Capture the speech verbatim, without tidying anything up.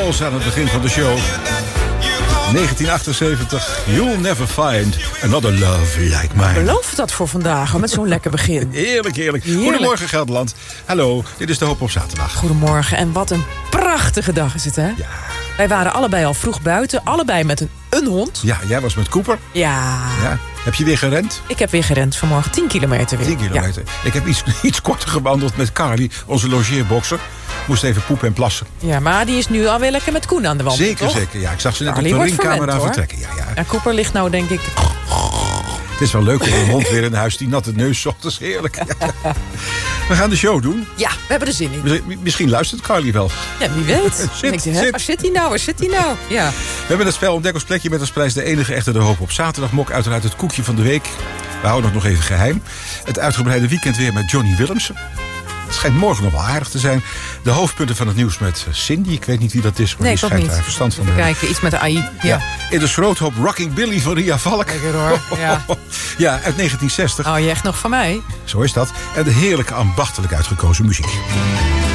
Dolls aan het begin van de show. negentien achtenzeventig, You'll never find another love like mine. Beloof dat voor vandaag, met zo'n lekker begin. Heerlijk, heerlijk, heerlijk. Goedemorgen Gelderland. Hallo, dit is de Hoop op zaterdag. Goedemorgen, en wat een prachtige dag is het, hè? Ja. Wij waren allebei al vroeg buiten, allebei met een, een hond. Ja, jij was met Cooper. Ja. Ja. Heb je weer gerend? Ik heb weer gerend vanmorgen, tien kilometer weer. tien kilometer. Ja. Ik heb iets, iets korter gewandeld met Carly, onze logeerbokser. Moest even poepen en plassen. Ja, maar die is nu alweer lekker met Koen aan de wandel, Zeker, toch? zeker. Ja, ik zag ze net Carly op de wordt ringcamera verwend, vertrekken. Ja, ja. En Cooper ligt nou, denk ik... Het is wel leuk om een hond weer in huis. Die natte neus, 's ochtends heerlijk. Ja. We gaan de show doen. Ja, we hebben er zin in. Misschien luistert Carly wel. Ja, wie weet. Zit, Denkt u, hè? zit. Waar zit hij nou? Waar zit hij nou? Ja. We hebben het spel Ontdek ons plekje met als prijs de enige echte De Hoop op zaterdag. Mok uiteraard het koekje van de week. We houden het nog even geheim. Het uitgebreide weekend weer met Johnny Willemsen. Het schijnt morgen nog wel aardig te zijn. De hoofdpunten van het nieuws met Cindy. Ik weet niet wie dat is, maar Nee, die toch schijnt niet. daar verstand van te Even hebben. kijken, iets met de A I. Ja. Ja. In de schroothoop Rocking Billy van Ria Valk. Lekker hoor. Ja. Ja, uit negentien zestig. Hou je echt nog van mij? Zo is dat. En de heerlijke ambachtelijk uitgekozen muziek.